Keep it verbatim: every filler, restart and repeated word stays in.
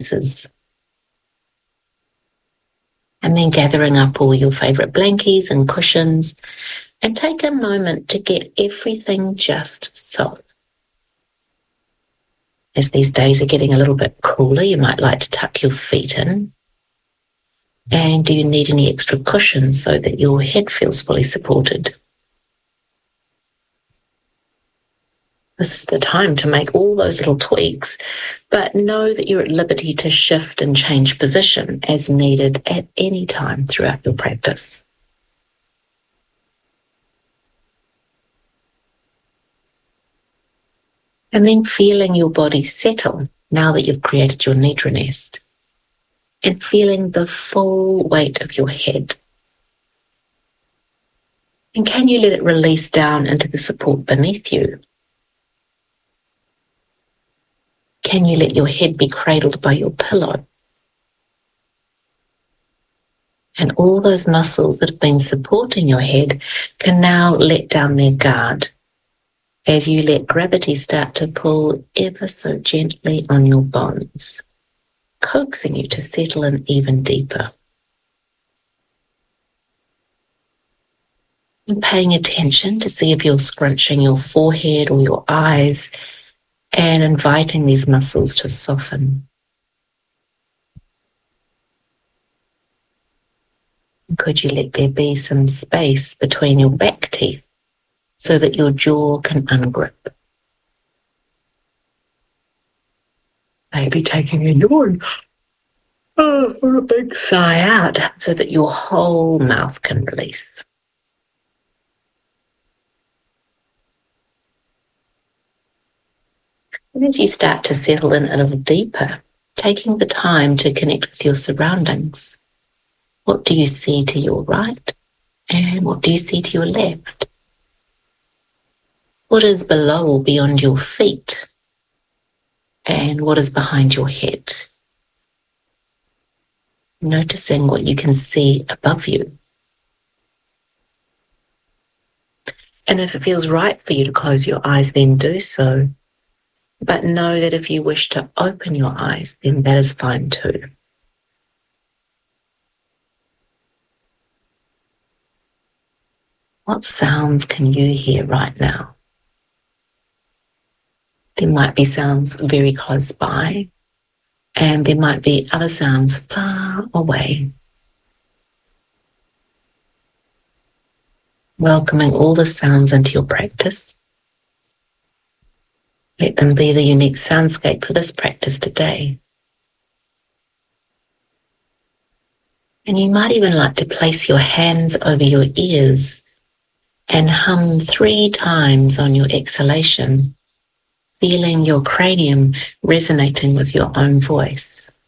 eases. And then gathering up all your favourite blankies and cushions, and take a moment to get everything just so. As these days are getting a little bit cooler, you might like to tuck your feet in. And do you need any extra cushions so that your head feels fully supported? This is the time to make all those little tweaks, but know that you're at liberty to shift and change position as needed at any time throughout your practice. And then feeling your body settle now that you've created your nidra nest, and feeling the full weight of your head. And can you let it release down into the support beneath you? Can you let your head be cradled by your pillow? And all those muscles that have been supporting your head can now let down their guard as you let gravity start to pull ever so gently on your bones, coaxing you to settle in even deeper. And paying attention to see if you're scrunching your forehead or your eyes, and inviting these muscles to soften. Could you let there be some space between your back teeth so that your jaw can ungrip? Maybe taking a yawn oh, or a big sigh out so that your whole mouth can release. And as you start to settle in a little deeper, taking the time to connect with your surroundings, what do you see to your right and what do you see to your left? What is below or beyond your feet? And what is behind your head? Noticing what you can see above you. And if it feels right for you to close your eyes, then do so. But know that if you wish to open your eyes, then that is fine too. What sounds can you hear right now? There might be sounds very close by, and there might be other sounds far away. Welcoming all the sounds into your practice. Let them be the unique soundscape for this practice today. And you might even like to place your hands over your ears and hum three times on your exhalation, feeling your cranium resonating with your own voice.